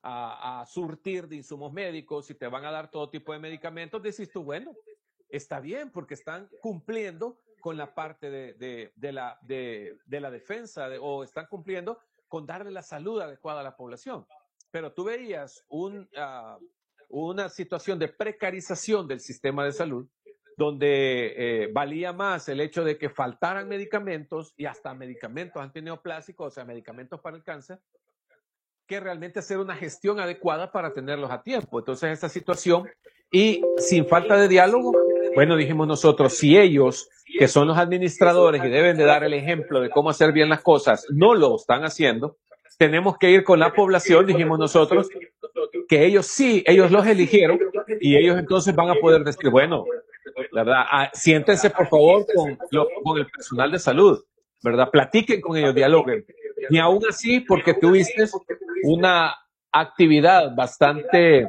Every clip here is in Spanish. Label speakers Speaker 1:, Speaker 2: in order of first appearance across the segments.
Speaker 1: a surtir de insumos médicos y te van a dar todo tipo de medicamentos, decís tú, bueno, está bien porque están cumpliendo con la parte de la defensa o están cumpliendo con darle la salud adecuada a la población. Pero tú veías una situación de precarización del sistema de salud donde valía más el hecho de que faltaran medicamentos y hasta medicamentos antineoplásicos, o sea, medicamentos para el cáncer, que realmente hacer una gestión adecuada para tenerlos a tiempo. Entonces, esta situación, y sin falta de diálogo, bueno, dijimos nosotros, si ellos, que son los administradores y deben de dar el ejemplo de cómo hacer bien las cosas, no lo están haciendo, tenemos que ir con la población, dijimos nosotros, que ellos sí, ellos los eligieron y ellos entonces van a poder decir, bueno, ¿verdad? Siéntense por favor con el personal de salud, ¿verdad? Platiquen con ellos, dialoguen. Y aún así, porque tuviste una actividad bastante,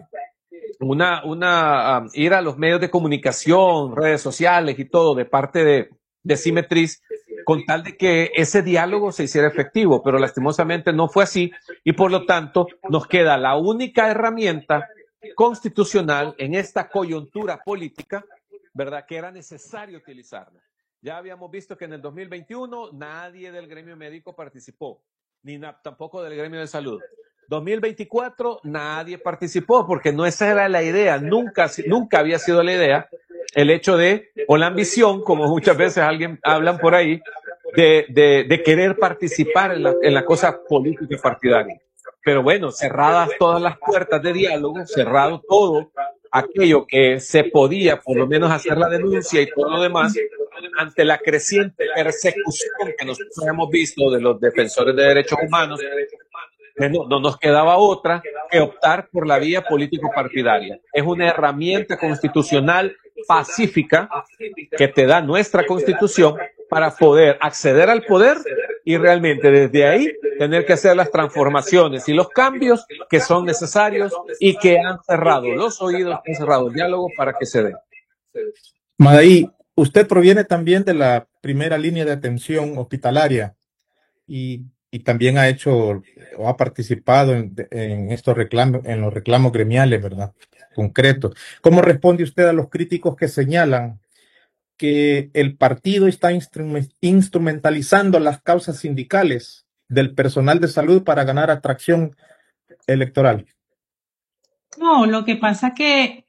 Speaker 1: ir a los medios de comunicación, redes sociales y todo de parte de Simetriz, con tal de que ese diálogo se hiciera efectivo, pero lastimosamente no fue así y por lo tanto nos queda la única herramienta constitucional en esta coyuntura política, ¿verdad?, que era necesario utilizarla. Ya habíamos visto que en el 2021 nadie del gremio médico participó, ni tampoco del gremio de salud. 2024 nadie participó porque no esa era la idea, nunca había sido la idea el hecho de, o la ambición, como muchas veces hablan por ahí, de querer participar en la cosa política y partidaria. Pero bueno, cerradas todas las puertas de diálogo, cerrado todo aquello que se podía por lo menos hacer la denuncia y todo lo demás, ante la creciente persecución que nosotros hemos visto de los defensores de derechos humanos, no nos quedaba otra que optar por la vía político-partidaria. Es una herramienta constitucional pacífica que te da nuestra Constitución para poder acceder al poder y realmente desde ahí tener que hacer las transformaciones y los cambios que son necesarios y que han cerrado los oídos, han cerrado el diálogo para que se dé.
Speaker 2: Madaí, usted proviene también de la primera línea de atención hospitalaria y también ha hecho o ha participado en estos reclamos, en los reclamos gremiales, ¿verdad? Concretos. ¿Cómo responde usted a los críticos que señalan que el partido está instrumentalizando las causas sindicales del personal de salud para ganar atracción electoral?
Speaker 3: No, lo que pasa que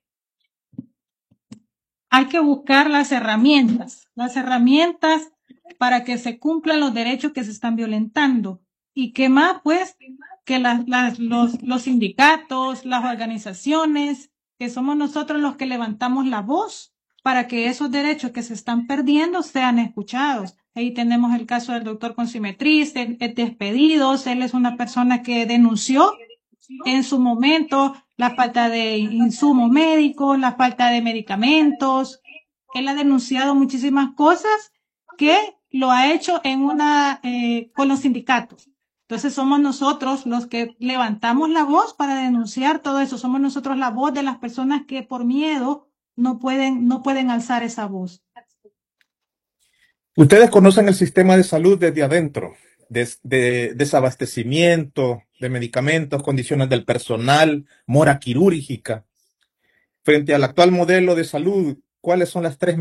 Speaker 3: hay que buscar las herramientas para que se cumplan los derechos que se están violentando. Y qué más, pues, que los sindicatos, las organizaciones, que somos nosotros los que levantamos la voz para que esos derechos que se están perdiendo sean escuchados. Ahí tenemos el caso del doctor Consimetriz, despedidos. Él es una persona que denunció en su momento la falta de insumos médicos, la falta de medicamentos. Él ha denunciado muchísimas cosas que lo ha hecho con los sindicatos. Entonces somos nosotros los que levantamos la voz para denunciar todo eso. Somos nosotros la voz de las personas que por miedo no pueden alzar esa voz.
Speaker 2: Ustedes conocen el sistema de salud desde adentro, de desabastecimiento de medicamentos, condiciones del personal, mora quirúrgica. Frente al actual modelo de salud, ¿cuáles son las tres